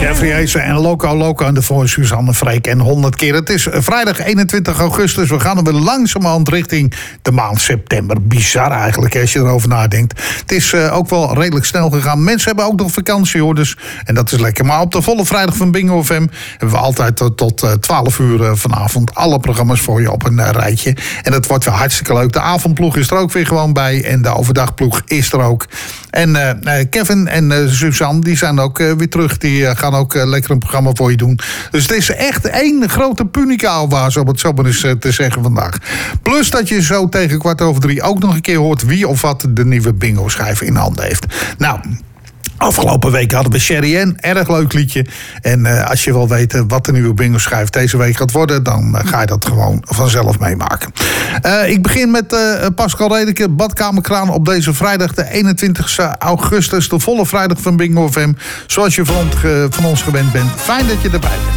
Jeffrey Ace en Loco Loco en de voor Suzanne Freek en 100 keer. Het is vrijdag 21 augustus. We gaan er weer langzamerhand richting de maand september. Bizar eigenlijk, als je erover nadenkt. Het is ook wel redelijk snel gegaan. Mensen hebben ook nog vakantie, hoor. Dus, en dat is lekker. Maar op de volle vrijdag van Bingo FM hebben we altijd tot 12 uur vanavond alle programma's voor je op een rijtje. En dat wordt weer hartstikke leuk. De avondploeg is er ook weer gewoon bij. En de overdagploeg is er ook. En Kevin en Suzanne, die zijn ook weer terug. Die gaan ook lekker een programma voor je doen. Dus het is echt één grote punica-alwaas, om het zo maar eens te zeggen vandaag. Plus dat je zo tegen 2:15 ook nog een keer hoort wie of wat de nieuwe bingo-schijf in handen heeft. Nou, afgelopen week hadden we Sherry Ann, erg leuk liedje. En als je wil weten wat de nieuwe bingo-schijf deze week gaat worden, dan ga je dat gewoon vanzelf meemaken. Ik begin met Pascal Redeke, Badkamerkraan, op deze vrijdag de 21 augustus. De volle vrijdag van Bingo FM. Zoals je van ons gewend bent. Fijn dat je erbij bent.